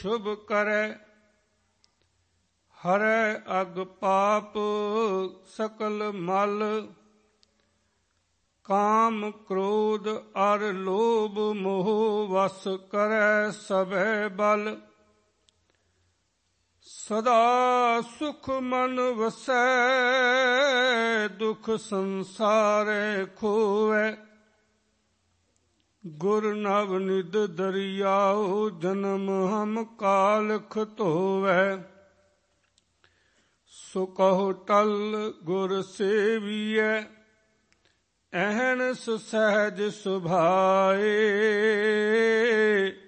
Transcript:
ਸ਼ੁਭ ਕਰੈ। ਹਰੈ ਅਗ ਪਾਪ ਸਕਲ ਮਲ। ਕਾਮ ਕ੍ਰੋਧ ਅਰ ਲੋਭ ਮੋਹ ਵਸ ਕਰੈ ਸਭੈ ਬਲ। ਸਦਾ ਸੁਖ ਮਨ ਵਸੈ ਦੁਖ ਸੰਸਾਰੈ ਖੋਵੈ। ਗੁਰ ਨਵ ਨਿਧ ਦਰਿਆਉ ਜਨਮ ਹਮ ਕਾਲਖ ਧੋਵੈ। ਸੋ ਕਹੋ ਟਲ ਗੁਰ ਸੇਵੀਐ ਅਹਨਿ ਸਹਿਜ ਸੁਭਾਏ।